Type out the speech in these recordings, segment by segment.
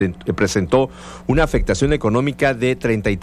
presentó una afectación económica de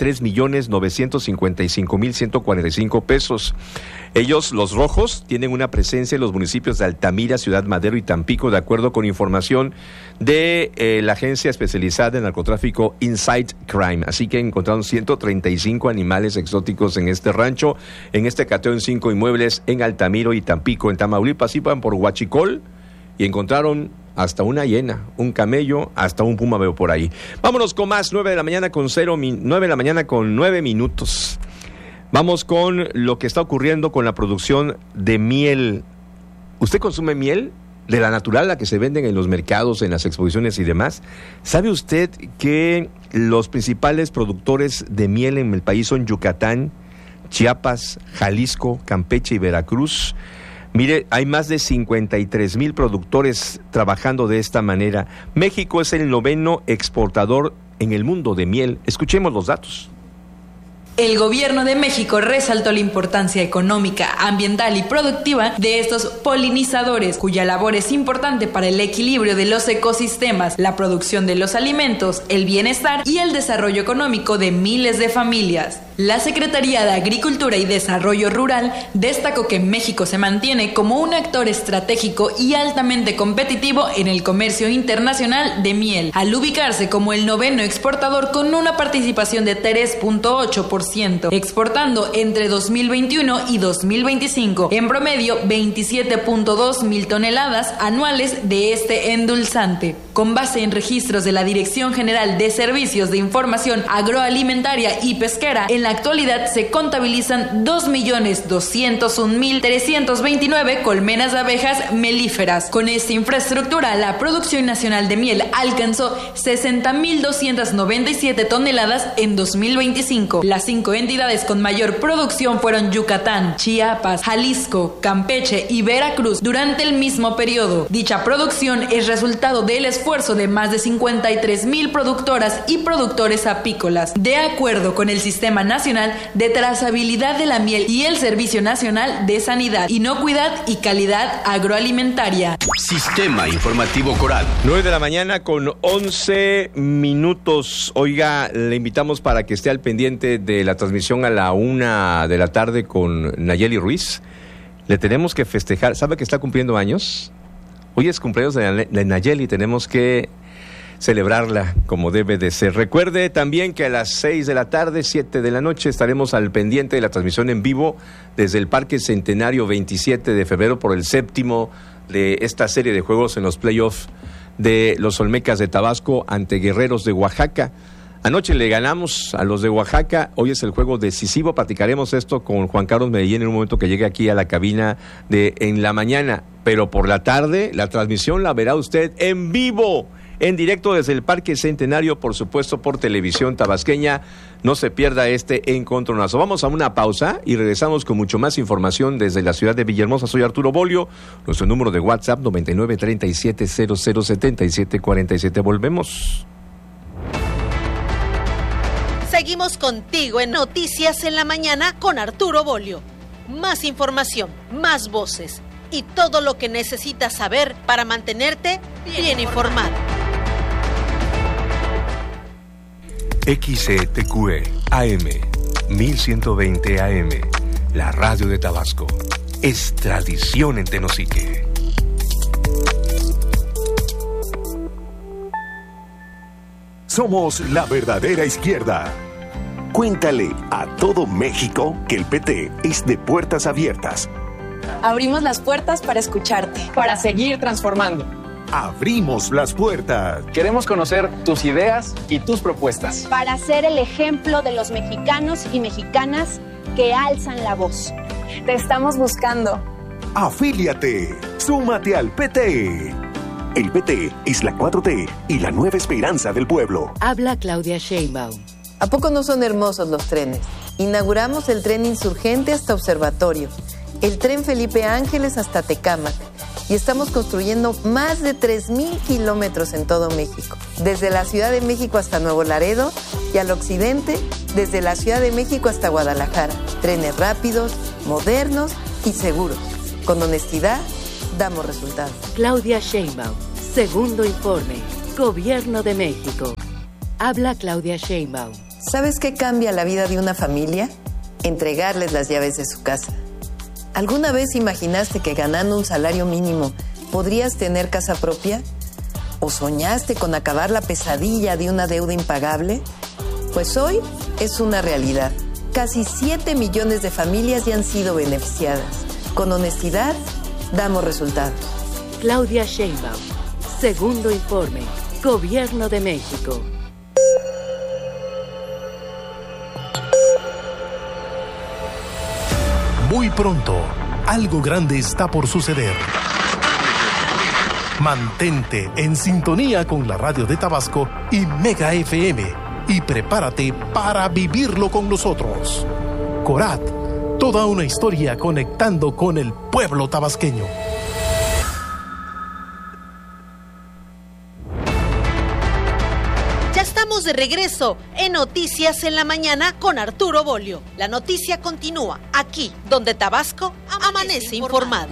33.955.145 pesos. Ellos, los rojos, tienen una presencia en los municipios de Altamira, Ciudad Madero y Tampico, de acuerdo con información de la agencia especializada en narcotráfico Inside Crime. Así que encontraron 135 animales exóticos en este rancho, en este cateo en 5 inmuebles en Altamiro y Tampico. En Tamaulipas iban por Huachicol y encontraron hasta una hiena, un camello, hasta un puma veo por ahí. Vámonos con más, 9 de la mañana con 9 minutos. Vamos con lo que está ocurriendo con la producción de miel. ¿Usted consume miel? De la natural, la que se venden en los mercados, en las exposiciones y demás. ¿Sabe usted que los principales productores de miel en el país son Yucatán, Chiapas, Jalisco, Campeche y Veracruz? Mire, hay más de 53,000 productores trabajando de esta manera. México es el 9º exportador en el mundo de miel. Escuchemos los datos. El gobierno de México resaltó la importancia económica, ambiental y productiva de estos polinizadores, cuya labor es importante para el equilibrio de los ecosistemas, la producción de los alimentos, el bienestar y el desarrollo económico de miles de familias. La Secretaría de Agricultura y Desarrollo Rural destacó que México se mantiene como un actor estratégico y altamente competitivo en el comercio internacional de miel, al ubicarse como el 9º exportador con una participación de 3.8%, exportando entre 2021 y 2025 en promedio 27.2 mil toneladas anuales de este endulzante. Con base en registros de la Dirección General de Servicios de Información Agroalimentaria y Pesquera, en la actualidad se contabilizan 2.201.329 colmenas de abejas melíferas. Con esta infraestructura, la producción nacional de miel alcanzó 60.297 toneladas en 2025. Las 5 entidades con mayor producción fueron Yucatán, Chiapas, Jalisco, Campeche y Veracruz durante el mismo periodo. Dicha producción es resultado del esfuerzo de más de 53,000 productoras y productores apícolas, de acuerdo con el Sistema Nacional de Trazabilidad de la Miel y el Servicio Nacional de Sanidad, Inocuidad y Calidad Agroalimentaria. Sistema Informativo Coral. 9 de la mañana con 11 minutos. Oiga, le invitamos para que esté al pendiente de la transmisión a la 1 de la tarde con Nayeli Ruiz. Le tenemos que festejar. ¿Sabe que está cumpliendo años? Hoy es cumpleaños de Nayeli, tenemos que celebrarla como debe de ser. Recuerde también que a las 6 de la tarde, 7 de la noche, estaremos al pendiente de la transmisión en vivo desde el Parque Centenario 27 de febrero por el 7º de esta serie de juegos en los playoffs de los Olmecas de Tabasco ante Guerreros de Oaxaca. Anoche le ganamos a los de Oaxaca, hoy es el juego decisivo. Platicaremos esto con Juan Carlos Medellín en un momento que llegue aquí a la cabina de En la Mañana, pero por la tarde la transmisión la verá usted en vivo, en directo desde el Parque Centenario, por supuesto por Televisión Tabasqueña. No se pierda este encontronazo. Vamos a una pausa y regresamos con mucho más información desde la ciudad de Villahermosa. Soy Arturo Bolio, nuestro número de WhatsApp 9937007747. Volvemos. Seguimos contigo en Noticias en la Mañana con Arturo Bolio. Más información, más voces y todo lo que necesitas saber para mantenerte bien informado. XETQE AM 1120 AM, la radio de Tabasco. Es tradición en Tenosique. Somos la verdadera izquierda. Cuéntale a todo México que el PT es de puertas abiertas. Abrimos las puertas para escucharte. Para seguir transformando. Abrimos las puertas. Queremos conocer tus ideas y tus propuestas. Para ser el ejemplo de los mexicanos y mexicanas que alzan la voz. Te estamos buscando. Afíliate. Súmate al PT. El PT es la 4T y la nueva esperanza del pueblo. Habla Claudia Sheinbaum. ¿A poco no son hermosos los trenes? Inauguramos el tren Insurgente hasta Observatorio, el tren Felipe Ángeles hasta Tecámac, y estamos construyendo más de 3,000 kilómetros en todo México, desde la Ciudad de México hasta Nuevo Laredo y al occidente, desde la Ciudad de México hasta Guadalajara. Trenes rápidos, modernos y seguros. Con honestidad, damos resultados. Claudia Sheinbaum, segundo informe. Gobierno de México. Habla Claudia Sheinbaum. ¿Sabes qué cambia la vida de una familia? Entregarles las llaves de su casa. ¿Alguna vez imaginaste que ganando un salario mínimo podrías tener casa propia? ¿O soñaste con acabar la pesadilla de una deuda impagable? Pues hoy es una realidad. Casi 7 millones de familias ya han sido beneficiadas. Con honestidad, damos resultados. Claudia Sheinbaum. Segundo informe. Gobierno de México. Muy pronto, algo grande está por suceder. Mantente en sintonía con la radio de Tabasco y Mega FM y prepárate para vivirlo con nosotros. Corat, toda una historia conectando con el pueblo tabasqueño. Ya estamos de regreso en Noticias en la Mañana con Arturo Bolio. La noticia continúa aquí, donde Tabasco amanece informado.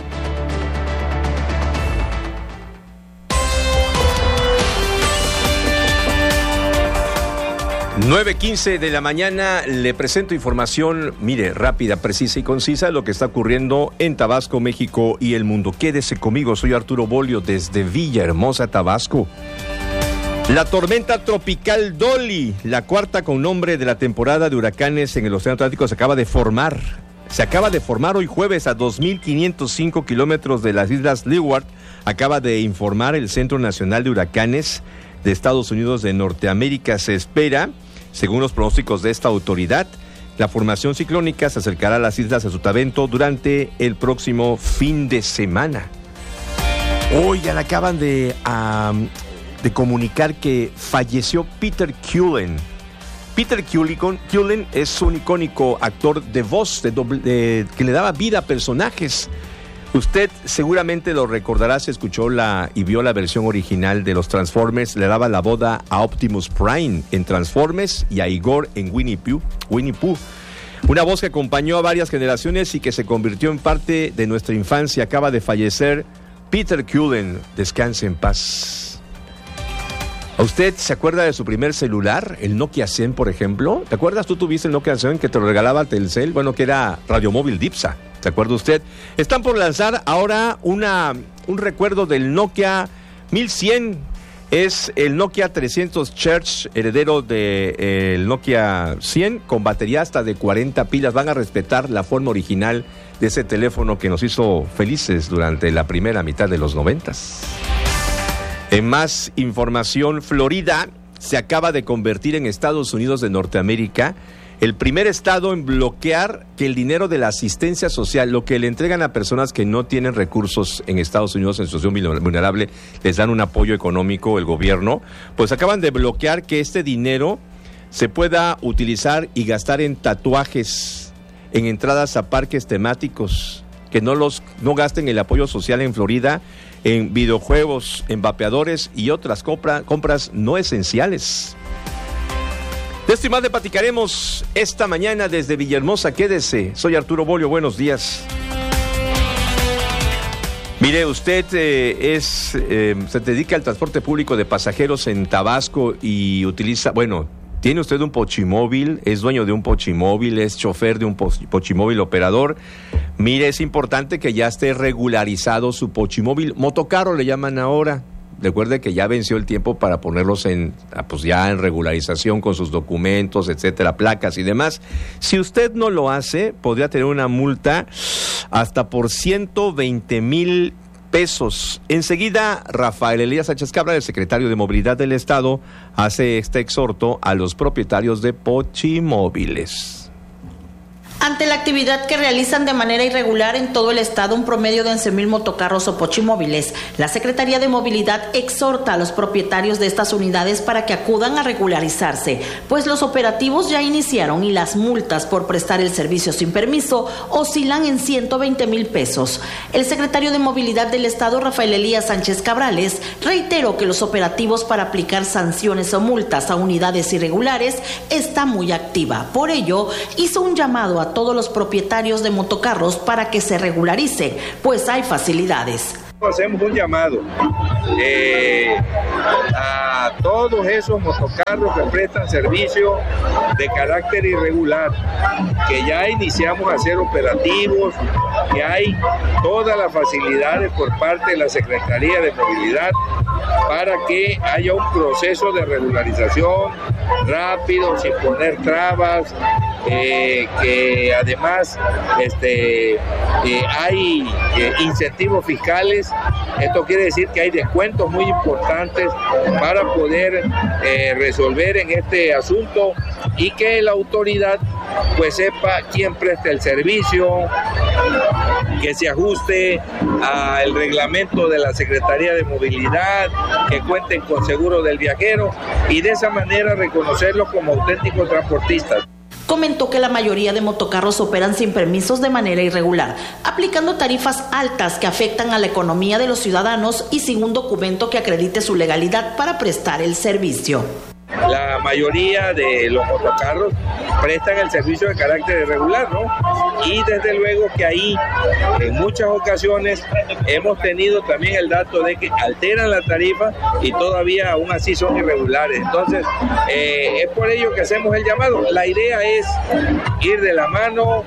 – 9:15 de la mañana, le presento información, mire, rápida, precisa y concisa, lo que está ocurriendo en Tabasco, México y el mundo. Quédese conmigo, soy Arturo Bolio desde Villahermosa, Tabasco. La tormenta tropical Dolly, la cuarta con nombre de la temporada de huracanes en el Océano Atlántico, se acaba de formar. Se acaba de formar hoy jueves a 2.505 kilómetros de las Islas Leeward. Acaba de informar el Centro Nacional de Huracanes de Estados Unidos de Norteamérica. Se espera, según los pronósticos de esta autoridad, la formación ciclónica se acercará a las Islas de Sotavento durante el próximo fin de semana. Hoy ya le acaban de comunicar que falleció Peter Cullen. Peter Cullen es un icónico actor de voz que le daba vida a personajes. Usted seguramente lo recordará si escuchó y vio la versión original de los Transformers. Le daba la voz a Optimus Prime en Transformers y a Igor en Winnie Pooh. Una voz que acompañó a varias generaciones y que se convirtió en parte de nuestra infancia. Acaba de fallecer Peter Cullen. Descanse en paz. ¿A usted se acuerda de su primer celular? El Nokia 100, por ejemplo. ¿Te acuerdas? Tú tuviste el Nokia 100 que te lo regalaba Telcel. Bueno, que era radiomóvil Dipsa. ¿Se acuerda usted? Están por lanzar ahora un recuerdo del Nokia 1100. Es el Nokia 300 Cherche, heredero del Nokia 100, con batería hasta de 40 pilas. Van a respetar la forma original de ese teléfono que nos hizo felices durante la primera mitad de los 90s. En más información, Florida se acaba de convertir en Estados Unidos de Norteamérica el primer estado en bloquear que el dinero de la asistencia social, lo que le entregan a personas que no tienen recursos en Estados Unidos en situación vulnerable, les dan un apoyo económico el gobierno, pues acaban de bloquear que este dinero se pueda utilizar y gastar en tatuajes, en entradas a parques temáticos, que no gasten el apoyo social en Florida en videojuegos, en vapeadores y otras compras no esenciales. De esto y más le platicaremos esta mañana desde Villahermosa. Quédese, soy Arturo Bolio, buenos días. Mire, usted se dedica al transporte público de pasajeros en Tabasco y utiliza, tiene usted un pochimóvil, es dueño de un pochimóvil, es chofer de un pochimóvil operador. Mire, es importante que ya esté regularizado su pochimóvil. Motocarro le llaman ahora. Recuerde que ya venció el tiempo para ponerlos ya en regularización con sus documentos, etcétera, placas y demás. Si usted no lo hace, podría tener una multa hasta por 120,000 pesos. Enseguida, Rafael Elías Sánchez Cabral, el secretario de Movilidad del Estado, hace este exhorto a los propietarios de pochimóviles. Ante la actividad que realizan de manera irregular en todo el estado, un promedio de 11,000 motocarros o pochimóviles, la Secretaría de Movilidad exhorta a los propietarios de estas unidades para que acudan a regularizarse, pues los operativos ya iniciaron y las multas por prestar el servicio sin permiso oscilan en 120,000 pesos. El secretario de Movilidad del estado, Rafael Elías Sánchez Cabrales, reiteró que los operativos para aplicar sanciones o multas a unidades irregulares está muy activa. Por ello, hizo un llamado a todos los propietarios de motocarros para que se regularicen, pues hay facilidades. Hacemos un llamado a todos esos motocarros que prestan servicio de carácter irregular, que ya iniciamos a hacer operativos, que hay todas las facilidades por parte de la Secretaría de Movilidad para que haya un proceso de regularización rápido, sin poner trabas, que además hay incentivos fiscales. Esto quiere decir que hay descuentos muy importantes para poder resolver en este asunto y que la autoridad pues sepa quién presta el servicio, que se ajuste al reglamento de la Secretaría de Movilidad, que cuenten con seguro del viajero y de esa manera reconocerlos como auténticos transportistas. Comentó que la mayoría de motocarros operan sin permisos de manera irregular, aplicando tarifas altas que afectan a la economía de los ciudadanos y sin un documento que acredite su legalidad para prestar el servicio. La mayoría de los motocarros prestan el servicio de carácter irregular, ¿no? Y desde luego que ahí en muchas ocasiones hemos tenido también el dato de que alteran la tarifa y todavía aún así son irregulares. Entonces, es por ello que hacemos el llamado. La idea es ir de la mano,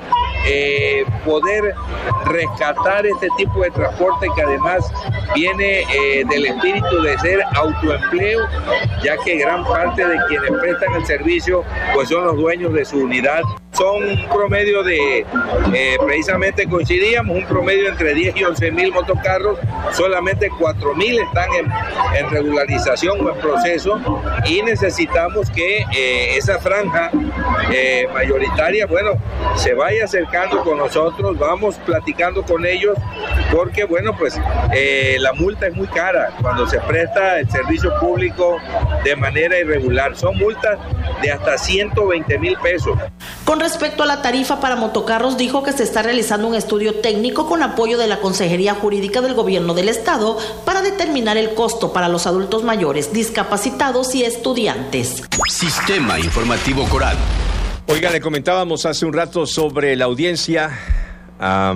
poder rescatar este tipo de transporte que además viene del espíritu de ser autoempleo, ya que gran parte de quienes prestan el servicio pues son los dueños de su unidad. Son un promedio de, precisamente coincidíamos, un promedio entre 10 y 11 mil motocarros, solamente 4.000 están en regularización o en proceso y necesitamos que esa franja mayoritaria, bueno, se vaya acercando con nosotros, vamos platicando con ellos, porque bueno, pues la multa es muy cara cuando se presta el servicio público de manera irregular, son multas de hasta 120,000 pesos. Con respecto a la tarifa para motocarros, dijo que se está realizando un estudio técnico con apoyo de la Consejería Jurídica del Gobierno del Estado para determinar el costo para los adultos mayores, discapacitados y estudiantes. Sistema Informativo Coral. Oiga, le comentábamos hace un rato sobre la audiencia a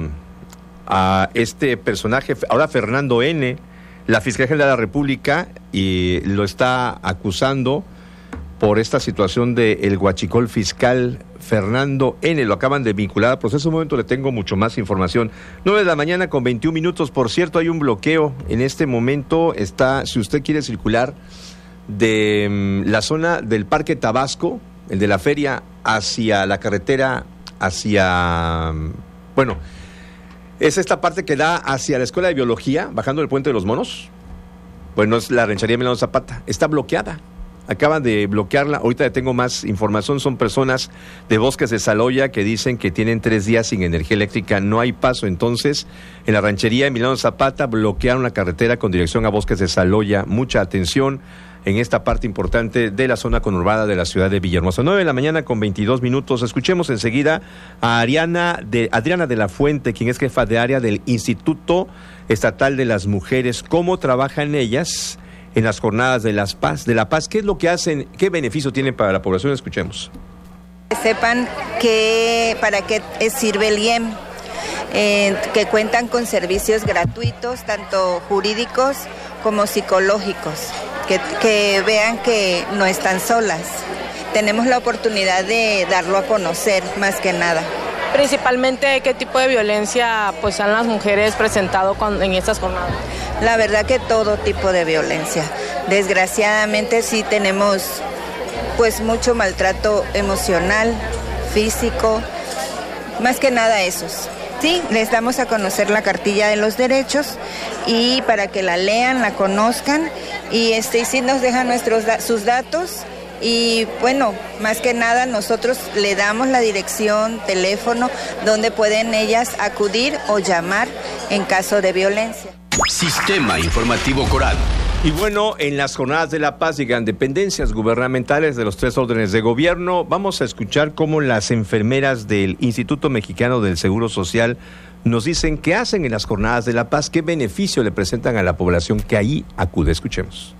este personaje, ahora Fernando N., la Fiscalía General de la República, y lo está acusando por esta situación del huachicol fiscal Fernando N. Lo acaban de vincular al proceso. Un momento, le tengo mucho más información. 9 de la mañana con 21 minutos. Por cierto, hay un bloqueo. En este momento está, si usted quiere circular de la zona del Parque Tabasco, el de la feria, hacia la carretera, hacia, bueno, es esta parte que da hacia la Escuela de Biología, bajando el Puente de los Monos. Bueno, es la ranchería Emiliano Zapata. Está bloqueada. Acaban de bloquearla. Ahorita le tengo más información. Son personas de Bosques de Saloya que dicen que tienen 3 días sin energía eléctrica. No hay paso. Entonces, en la ranchería Emiliano Zapata bloquearon la carretera con dirección a Bosques de Saloya. Mucha atención en esta parte importante de la zona conurbada de la ciudad de Villahermosa. 9 de la mañana con 22 minutos. Escuchemos enseguida a Adriana de la Fuente, quien es jefa de área del Instituto Estatal de las Mujeres. ¿Cómo trabajan ellas en las jornadas de la paz? ¿Qué es lo que hacen? ¿Qué beneficio tienen para la población? Escuchemos. Sepan para qué sirve el IEM, que cuentan con servicios gratuitos, tanto jurídicos como psicológicos, que vean que no están solas. Tenemos la oportunidad de darlo a conocer, más que nada. Principalmente, ¿qué tipo de violencia pues han las mujeres presentado en estas jornadas? La verdad que todo tipo de violencia. Desgraciadamente sí tenemos pues mucho maltrato emocional, físico, más que nada esos. Sí, les damos a conocer la cartilla de los derechos y para que la lean, la conozcan y sí nos dejan sus datos. Y bueno, más que nada nosotros le damos la dirección, teléfono, donde pueden ellas acudir o llamar en caso de violencia. Sistema Informativo Coral. Y bueno, en las jornadas de la paz llegan dependencias gubernamentales de los 3 órdenes de gobierno. Vamos a escuchar cómo las enfermeras del Instituto Mexicano del Seguro Social nos dicen qué hacen en las jornadas de la paz, qué beneficio le presentan a la población que ahí acude. Escuchemos.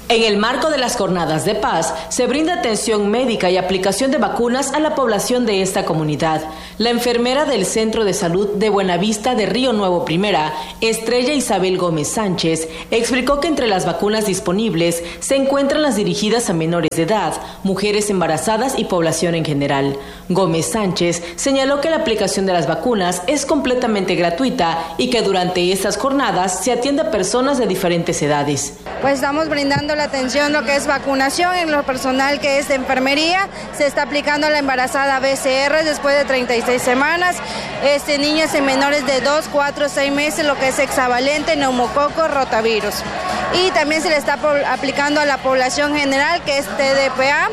En el marco de las Jornadas de Paz, se brinda atención médica y aplicación de vacunas a la población de esta comunidad. La enfermera del Centro de Salud de Buenavista de Río Nuevo Primera, Estrella Isabel Gómez Sánchez, explicó que entre las vacunas disponibles se encuentran las dirigidas a menores de edad, mujeres embarazadas y población en general. Gómez Sánchez señaló que la aplicación de las vacunas es completamente gratuita y que durante estas jornadas se atiende a personas de diferentes edades. Pues estamos brindando la atención lo que es vacunación en lo personal que es de enfermería, se está aplicando a la embarazada BCR después de 36 semanas, niños en menores de 2, 4, 6 meses lo que es hexavalente, neumococo, rotavirus. Y también se le está aplicando a la población general que es TD,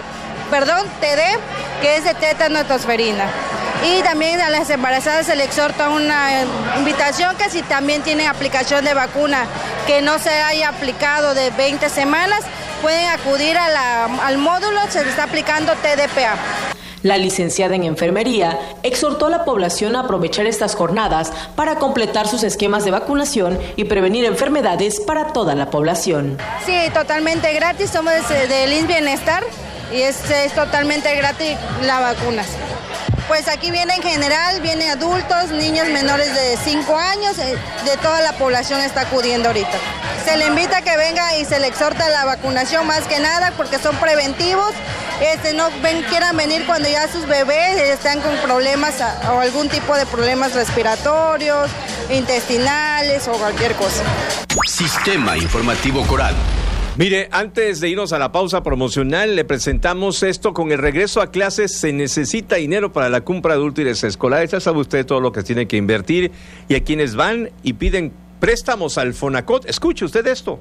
que es de tétano tosferina. Y también a las embarazadas se le exhorta una invitación que si también tienen aplicación de vacuna que no se haya aplicado de 20 semanas, pueden acudir al módulo, se le está aplicando TDPA. La licenciada en enfermería exhortó a la población a aprovechar estas jornadas para completar sus esquemas de vacunación y prevenir enfermedades para toda la población. Sí, totalmente gratis, somos del INS Bienestar y es totalmente gratis la vacunas. Pues aquí viene en general, vienen adultos, niños menores de 5 años, de toda la población está acudiendo ahorita. Se le invita a que venga y se le exhorta la vacunación más que nada porque son preventivos. No quieran venir cuando ya sus bebés están con problemas o algún tipo de problemas respiratorios, intestinales o cualquier cosa. Sistema Informativo Coral. Mire, antes de irnos a la pausa promocional, le presentamos esto. Con el regreso a clases se necesita dinero para la compra de útiles escolares. Ya sabe usted todo lo que tiene que invertir. Y a quienes van y piden préstamos al Fonacot, escuche usted esto.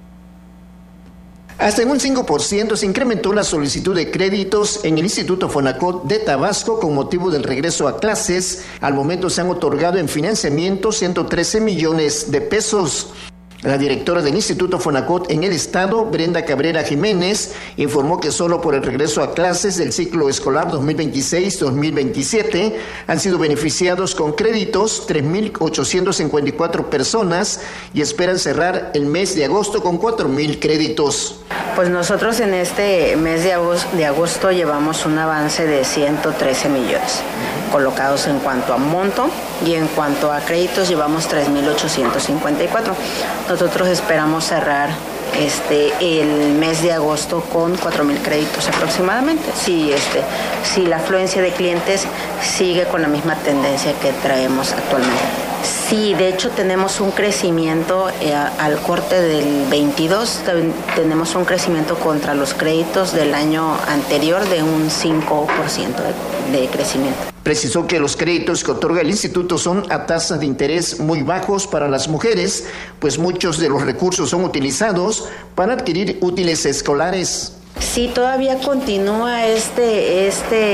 Hasta en un 5% se incrementó la solicitud de créditos en el Instituto Fonacot de Tabasco con motivo del regreso a clases. Al momento se han otorgado en financiamiento 113 millones de pesos. La directora del Instituto Fonacot en el estado, Brenda Cabrera Jiménez, informó que solo por el regreso a clases del ciclo escolar 2026-2027 han sido beneficiados con créditos 3.854 personas y esperan cerrar el mes de agosto con 4.000 créditos. Pues nosotros en este mes de agosto llevamos un avance de 113 millones colocados en cuanto a monto y en cuanto a créditos llevamos 3.854. Nosotros esperamos cerrar el mes de agosto con 4.000 créditos aproximadamente. Si la afluencia de clientes sigue con la misma tendencia que traemos actualmente. Sí, de hecho tenemos un crecimiento al corte del 22, tenemos un crecimiento contra los créditos del año anterior de un 5% de crecimiento. Precisó que los créditos que otorga el instituto son a tasas de interés muy bajos para las mujeres, pues muchos de los recursos son utilizados para adquirir útiles escolares. Sí, todavía continúa este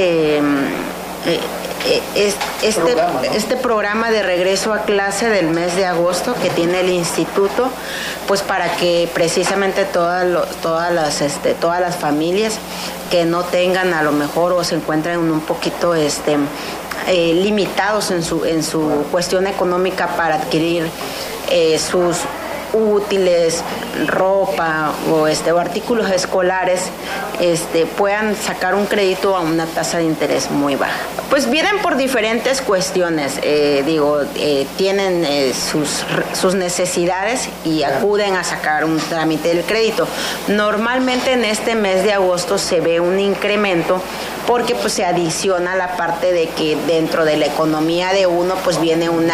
programa de regreso a clase del mes de agosto que tiene el instituto, pues para que precisamente todas las familias que no tengan a lo mejor o se encuentren un poquito limitados en su cuestión económica para adquirir sus útiles, ropa o artículos escolares, puedan sacar un crédito a una tasa de interés muy baja. Pues vienen por diferentes cuestiones, tienen sus necesidades y acuden a sacar un trámite del crédito. Normalmente en este mes de agosto se ve un incremento porque pues se adiciona la parte de que dentro de la economía de uno pues viene un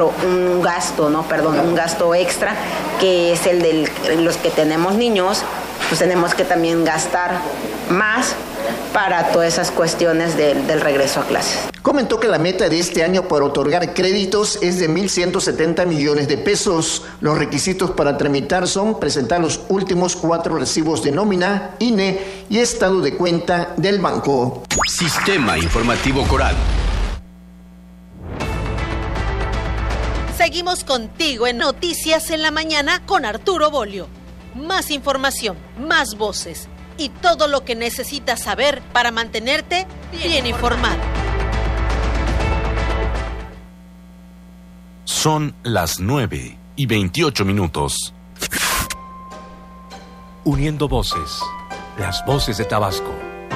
gasto extra, que es el de los que tenemos niños, pues tenemos que también gastar más para todas esas cuestiones del regreso a clases. Comentó que la meta de este año para otorgar créditos es de 1.170 millones de pesos. Los requisitos para tramitar son presentar los últimos 4 recibos de nómina, INE y estado de cuenta del banco. Sistema Informativo Coral. Seguimos contigo en Noticias en la Mañana con Arturo Bolio. Más información, más voces y todo lo que necesitas saber para mantenerte bien informado. Son las 9:28. uniendo voces, las voces de Tabasco.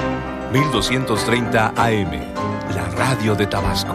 1230 AM, la radio de Tabasco.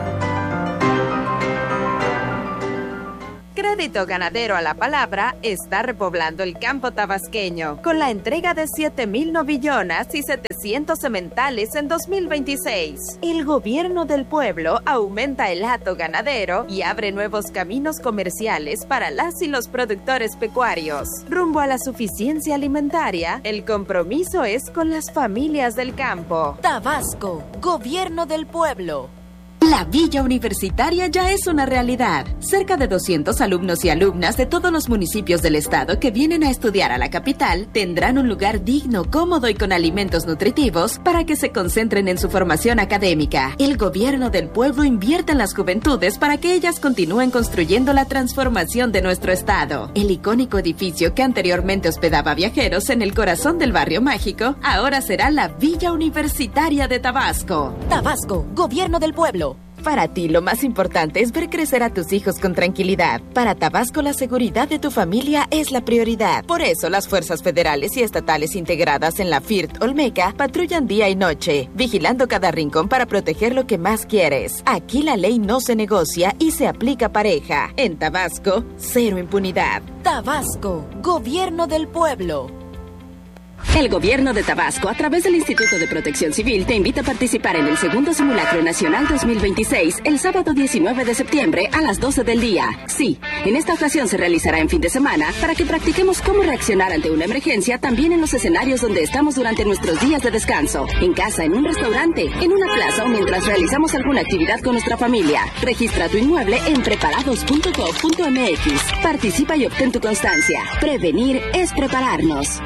Crédito Ganadero a la Palabra está repoblando el campo tabasqueño con la entrega de 7,000 novillonas y 700 sementales en 2026. El gobierno del pueblo aumenta el hato ganadero y abre nuevos caminos comerciales para las y los productores pecuarios. Rumbo a la suficiencia alimentaria, el compromiso es con las familias del campo. Tabasco, gobierno del pueblo. La Villa Universitaria ya es una realidad. Cerca de 200 alumnos y alumnas de todos los municipios del estado que vienen a estudiar a la capital tendrán un lugar digno, cómodo y con alimentos nutritivos para que se concentren en su formación académica. El gobierno del pueblo invierte en las juventudes para que ellas continúen construyendo la transformación de nuestro estado. El icónico edificio que anteriormente hospedaba viajeros en el corazón del barrio mágico, ahora será la Villa Universitaria de Tabasco. Tabasco, gobierno del pueblo. Para ti, lo más importante es ver crecer a tus hijos con tranquilidad. Para Tabasco, la seguridad de tu familia es la prioridad. Por eso, las fuerzas federales y estatales integradas en la FIRT Olmeca patrullan día y noche, vigilando cada rincón para proteger lo que más quieres. Aquí la ley no se negocia y se aplica pareja. En Tabasco, cero impunidad. Tabasco, gobierno del pueblo. El gobierno de Tabasco, a través del Instituto de Protección Civil, te invita a participar en el segundo Simulacro Nacional 2026, el sábado 19 de septiembre a las 12 del día. Sí, en esta ocasión se realizará en fin de semana para que practiquemos cómo reaccionar ante una emergencia también en los escenarios donde estamos durante nuestros días de descanso. En casa, en un restaurante, en una plaza o mientras realizamos alguna actividad con nuestra familia. Registra tu inmueble en preparados.gov.mx. Participa y obtén tu constancia. Prevenir es prepararnos.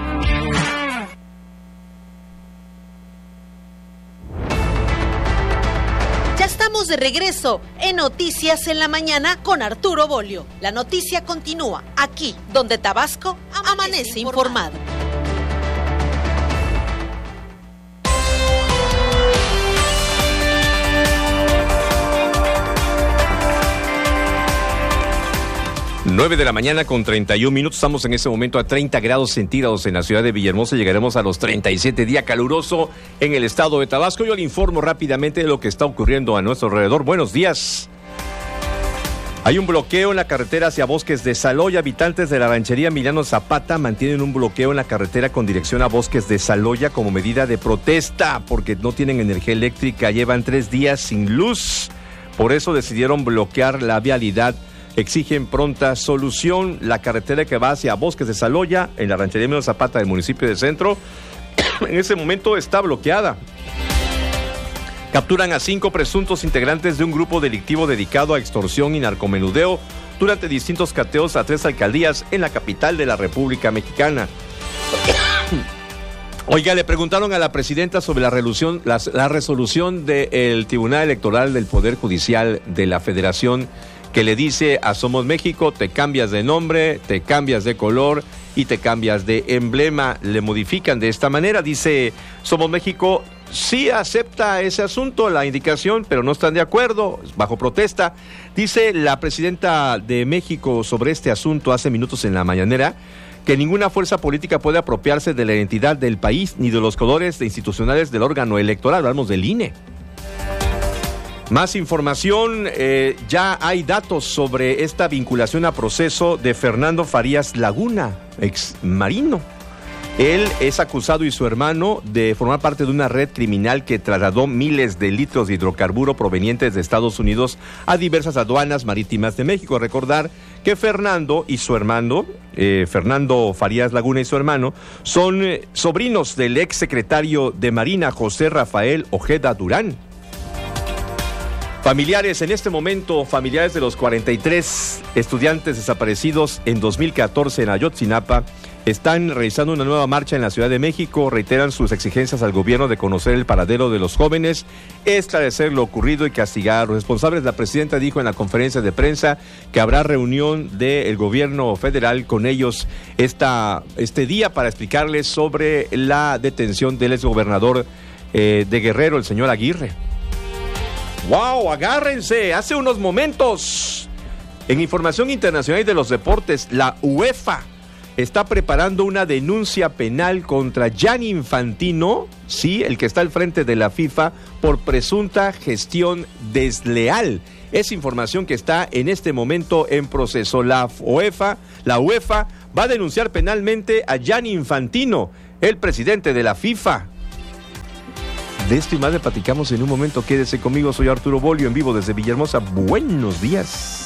Estamos de regreso en Noticias en la Mañana con Arturo Bolio. La noticia continúa aquí, donde Tabasco amanece informado. Nueve de la mañana con 31 minutos. Estamos en este momento a 30 grados centígrados en la ciudad de Villahermosa. Llegaremos a los 37, día caluroso en el estado de Tabasco. Yo le informo rápidamente de lo que está ocurriendo a nuestro alrededor. Buenos días. Hay un bloqueo en la carretera hacia Bosques de Saloya. Habitantes de la ranchería Emiliano Zapata mantienen un bloqueo en la carretera con dirección a Bosques de Saloya como medida de protesta porque no tienen energía eléctrica. Llevan 3 días sin luz. Por eso decidieron bloquear la vialidad. Exigen pronta solución. La carretera que va hacia Bosques de Saloya, en la ranchería Emiliano Zapata del municipio de Centro, en ese momento está bloqueada. Capturan a 5 presuntos integrantes de un grupo delictivo dedicado a extorsión y narcomenudeo durante distintos cateos a 3 alcaldías en la capital de la República Mexicana. Oiga, le preguntaron a la presidenta sobre la resolución del Tribunal Electoral del Poder Judicial de la Federación, que le dice a Somos México, te cambias de nombre, te cambias de color y te cambias de emblema. Le modifican de esta manera. Dice Somos México, sí acepta ese asunto, la indicación, pero no están de acuerdo, bajo protesta. Dice la presidenta de México sobre este asunto hace minutos en la mañanera, que ninguna fuerza política puede apropiarse de la identidad del país ni de los colores institucionales del órgano electoral. Hablamos del INE. Más información, ya hay datos sobre esta vinculación a proceso de Fernando Farías Laguna, ex marino. Él es acusado y su hermano de formar parte de una red criminal que trasladó miles de litros de hidrocarburo provenientes de Estados Unidos a diversas aduanas marítimas de México. Recordar que Fernando y su hermano, Fernando Farías Laguna y su hermano, son sobrinos del ex secretario de Marina José Rafael Ojeda Durán. Familiares, en este momento, familiares de los 43 estudiantes desaparecidos en 2014 en Ayotzinapa, están realizando una nueva marcha en la Ciudad de México. Reiteran sus exigencias al gobierno de conocer el paradero de los jóvenes, esclarecer lo ocurrido y castigar a los responsables. La presidenta dijo en la conferencia de prensa que habrá reunión del gobierno federal con ellos este día para explicarles sobre la detención del exgobernador de Guerrero, el señor Aguirre. ¡Wow! Agárrense. Hace unos momentos, en información internacional de los deportes, la UEFA está preparando una denuncia penal contra Gianni Infantino, sí, el que está al frente de la FIFA, por presunta gestión desleal. Es información que está en este momento en proceso. La UEFA va a denunciar penalmente a Gianni Infantino, el presidente de la FIFA. De esto y más le platicamos en un momento. Quédese conmigo, soy Arturo Bolio, en vivo desde Villahermosa. Buenos días.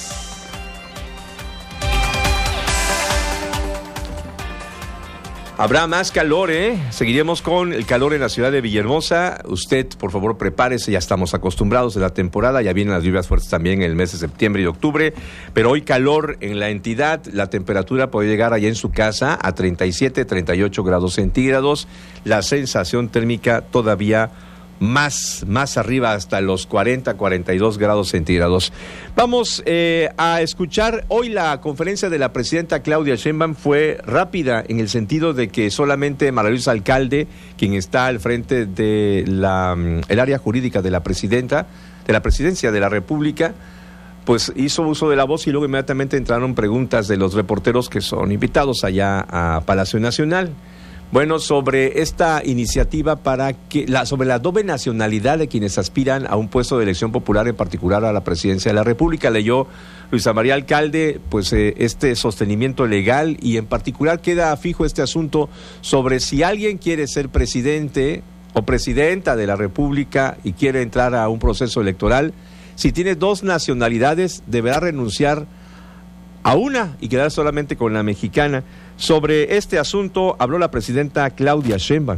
Habrá más calor, Seguiremos con el calor en la ciudad de Villahermosa. Usted, por favor, prepárese, ya estamos acostumbrados de la temporada, ya vienen las lluvias fuertes también en el mes de septiembre y octubre, pero hoy calor en la entidad, la temperatura puede llegar allá en su casa a 37, 38 grados centígrados, la sensación térmica todavía más arriba, hasta los 40, 42 grados centígrados. Vamos a escuchar hoy la conferencia de la presidenta Claudia Sheinbaum. Fue rápida en el sentido de que solamente María Luisa Alcalde, quien está al frente de el área jurídica de la presidencia de la República, pues hizo uso de la voz y luego inmediatamente entraron preguntas de los reporteros que son invitados allá a Palacio Nacional. Bueno, sobre esta iniciativa sobre la doble nacionalidad de quienes aspiran a un puesto de elección popular, en particular a la presidencia de la República, leyó Luisa María Alcalde, pues este sostenimiento legal, y en particular queda fijo este asunto sobre si alguien quiere ser presidente o presidenta de la República y quiere entrar a un proceso electoral, si tiene dos nacionalidades deberá renunciar a una y quedar solamente con la mexicana. Sobre este asunto habló la presidenta Claudia Sheinbaum.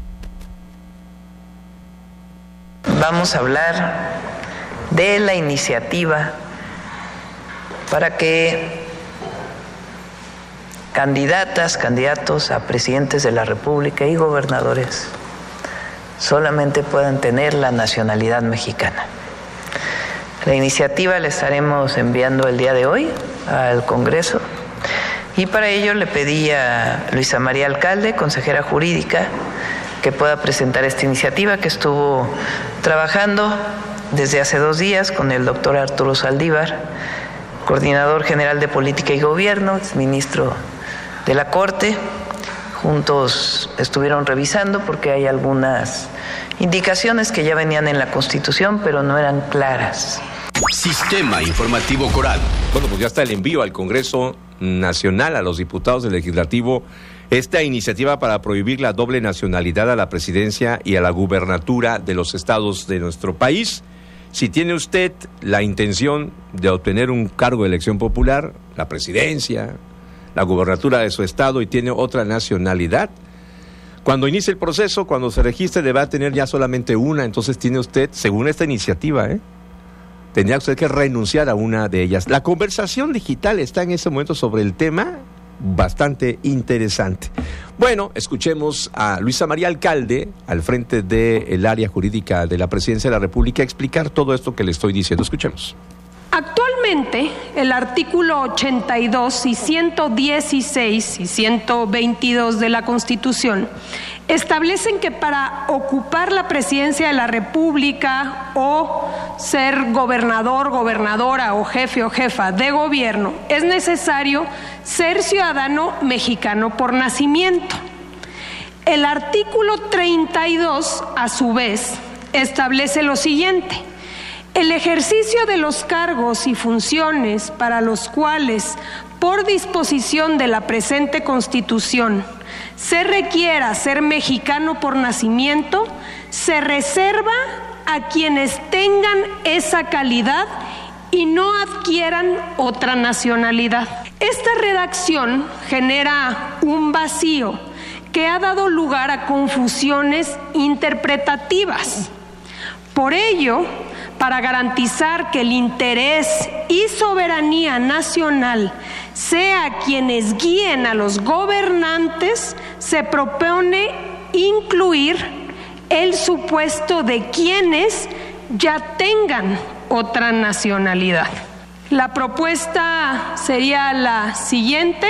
Vamos a hablar de la iniciativa para que candidatos a presidentes de la República y gobernadores solamente puedan tener la nacionalidad mexicana. La iniciativa la estaremos enviando el día de hoy al Congreso. Y para ello le pedí a Luisa María Alcalde, consejera jurídica, que pueda presentar esta iniciativa, que estuvo trabajando desde hace 2 días con el doctor Arturo Saldívar, coordinador general de Política y Gobierno, ministro de la Corte. Juntos estuvieron revisando porque hay algunas indicaciones que ya venían en la Constitución, pero no eran claras. Sistema Informativo Coral. Bueno, pues ya está el envío al Congreso Nacional, a los diputados del Legislativo, esta iniciativa para prohibir la doble nacionalidad a la presidencia y a la gubernatura de los estados de nuestro país. Si tiene usted la intención de obtener un cargo de elección popular, la presidencia, la gubernatura de su estado, y tiene otra nacionalidad, cuando inicie el proceso, cuando se registre, debe tener ya solamente una. Entonces tiene usted, según esta iniciativa, tendría usted que renunciar a una de ellas. La conversación digital está en ese momento sobre el tema, bastante interesante. Bueno, escuchemos a Luisa María Alcalde, al frente del área jurídica de la Presidencia de la República, explicar todo esto que le estoy diciendo. Escuchemos. Actualmente, el artículo 82 y 116 y 122 de la Constitución establecen que para ocupar la presidencia de la República o ser gobernador, gobernadora o jefe o jefa de gobierno es necesario ser ciudadano mexicano por nacimiento. El artículo 32, a su vez, establece lo siguiente: el ejercicio de los cargos y funciones para los cuales, por disposición de la presente Constitución, se requiera ser mexicano por nacimiento, se reserva a quienes tengan esa calidad y no adquieran otra nacionalidad. Esta redacción genera un vacío que ha dado lugar a confusiones interpretativas. Por ello, para garantizar que el interés y soberanía nacional sea quienes guíen a los gobernantes, se propone incluir el supuesto de quienes ya tengan otra nacionalidad. La propuesta sería la siguiente.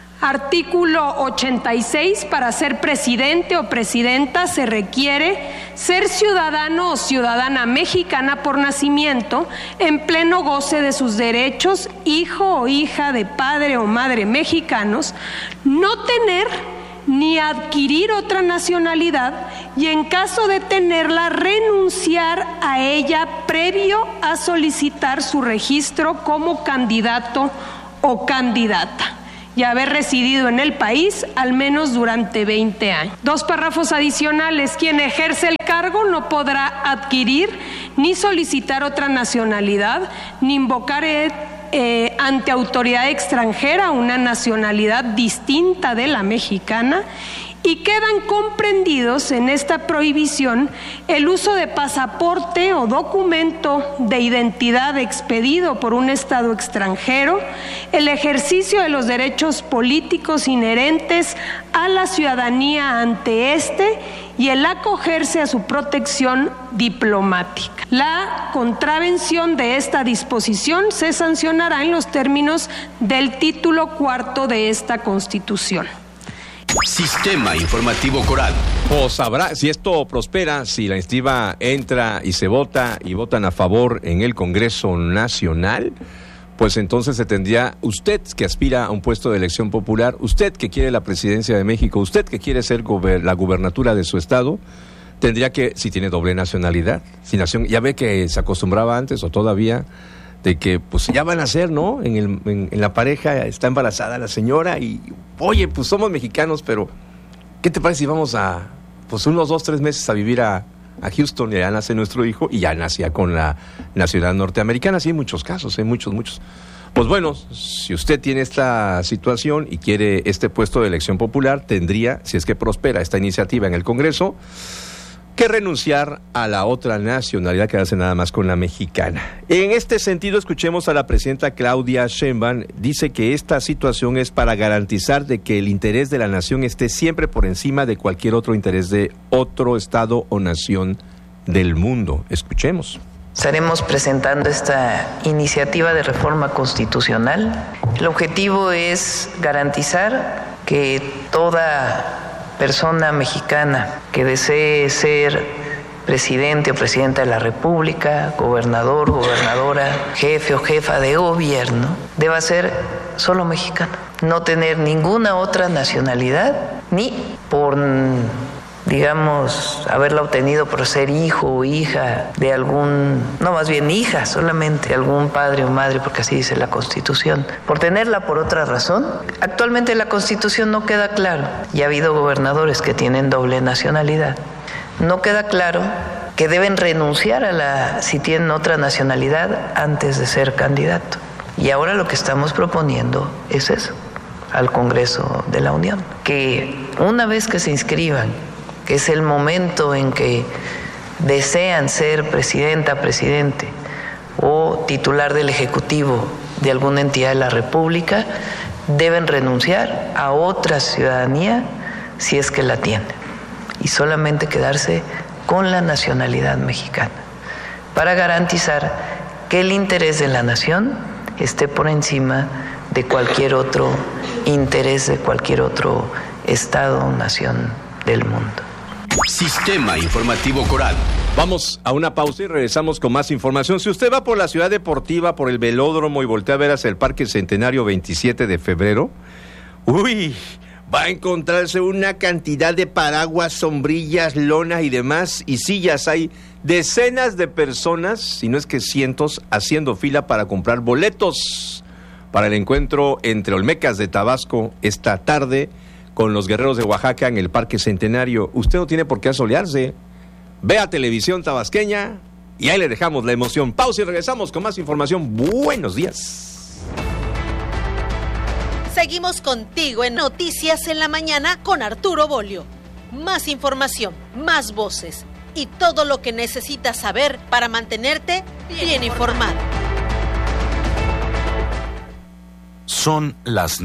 Artículo 86. Para ser presidente o presidenta se requiere ser ciudadano o ciudadana mexicana por nacimiento, en pleno goce de sus derechos, hijo o hija de padre o madre mexicanos, no tener ni adquirir otra nacionalidad y en caso de tenerla renunciar a ella previo a solicitar su registro como candidato o candidata y haber residido en el país al menos durante 20 años. 2 párrafos adicionales. Quien ejerce el cargo no podrá adquirir ni solicitar otra nacionalidad, ni invocar ante autoridad extranjera una nacionalidad distinta de la mexicana, y quedan comprendidos en esta prohibición el uso de pasaporte o documento de identidad expedido por un Estado extranjero, el ejercicio de los derechos políticos inherentes a la ciudadanía ante este y el acogerse a su protección diplomática. La contravención de esta disposición se sancionará en los términos del título 4 de esta Constitución. Sistema Informativo Coral. Pues habrá, si esto prospera, si la iniciativa entra y se vota y votan a favor en el Congreso Nacional, pues entonces se tendría, usted que aspira a un puesto de elección popular, usted que quiere la presidencia de México, usted que quiere ser la gubernatura de su estado, tendría que, si tiene doble nacionalidad, ya ve que se acostumbraba antes o todavía, de que pues ya van a ser, ¿no? En la pareja está embarazada la señora y, oye, pues somos mexicanos, pero ¿qué te parece si vamos a, pues unos 2-3 meses a vivir a Houston? Y allá nace nuestro hijo y ya nacía con la nacionalidad norteamericana. Sí, hay muchos casos, hay muchos. Pues bueno, si usted tiene esta situación y quiere este puesto de elección popular, tendría, si es que prospera esta iniciativa en el Congreso, que renunciar a la otra nacionalidad, quedarse nada más con la mexicana. En este sentido, escuchemos a la presidenta Claudia Sheinbaum. Dice que esta situación es para garantizar de que el interés de la nación esté siempre por encima de cualquier otro interés de otro estado o nación del mundo. Escuchemos. Estaremos presentando esta iniciativa de reforma constitucional. El objetivo es garantizar que toda persona mexicana que desee ser presidente o presidenta de la República, gobernador, gobernadora, jefe o jefa de gobierno, deba ser solo mexicano, no tener ninguna otra nacionalidad, ni por, digamos, haberla obtenido por ser hijo o hija de más bien hija solamente, algún padre o madre, porque así dice la Constitución, por tenerla por otra razón. Actualmente en la Constitución no queda claro, y ha habido gobernadores que tienen doble nacionalidad, no queda claro que deben renunciar si tienen otra nacionalidad antes de ser candidato. Y ahora lo que estamos proponiendo es eso, al Congreso de la Unión, que una vez que se inscriban, que es el momento en que desean ser presidenta, presidente o titular del Ejecutivo de alguna entidad de la República, deben renunciar a otra ciudadanía si es que la tienen y solamente quedarse con la nacionalidad mexicana para garantizar que el interés de la nación esté por encima de cualquier otro interés de cualquier otro estado o nación del mundo. Sistema Informativo Coral. Vamos a una pausa y regresamos con más información. Si usted va por la ciudad deportiva, por el velódromo y voltea a ver hacia el Parque Centenario 27 de febrero, va a encontrarse una cantidad de paraguas, sombrillas, lonas y demás, y sillas. Hay decenas de personas, si no es que cientos, haciendo fila para comprar boletos para el encuentro entre Olmecas de Tabasco esta tarde con los Guerreros de Oaxaca en el Parque Centenario. Usted no tiene por qué asolearse. Vea televisión tabasqueña y ahí le dejamos la emoción. Pausa y regresamos con más información. Buenos días. Seguimos contigo en Noticias en la Mañana con Arturo Bolio. Más información, más voces y todo lo que necesitas saber para mantenerte bien informado. Son las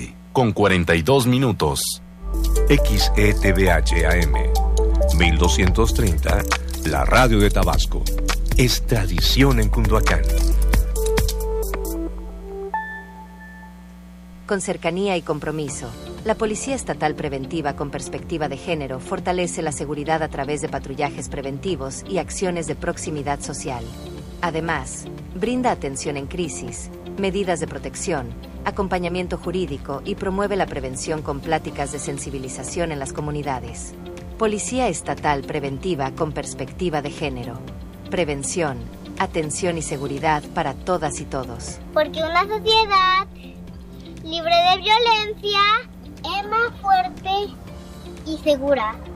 9:42. XETVH AM 1230, la radio de Tabasco. Es tradición en Cunduacán. Con cercanía y compromiso, la Policía Estatal Preventiva con Perspectiva de Género fortalece la seguridad a través de patrullajes preventivos y acciones de proximidad social. Además, brinda atención en crisis, medidas de protección, acompañamiento jurídico y promueve la prevención con pláticas de sensibilización en las comunidades. Policía Estatal Preventiva con Perspectiva de Género. Prevención, atención y seguridad para todas y todos. Porque una sociedad libre de violencia es más fuerte y segura.